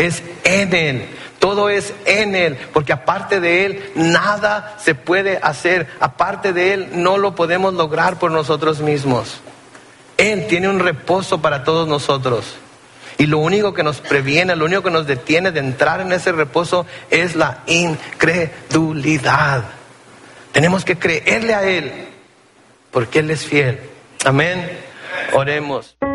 es en Él. Todo es en Él, porque aparte de Él nada se puede hacer. Aparte de Él no lo podemos lograr por nosotros mismos. Él tiene un reposo para todos nosotros. Y lo único que nos previene, lo único que nos detiene de entrar en ese reposo es la incredulidad. Tenemos que creerle a Él, porque Él es fiel. Amén. Oremos.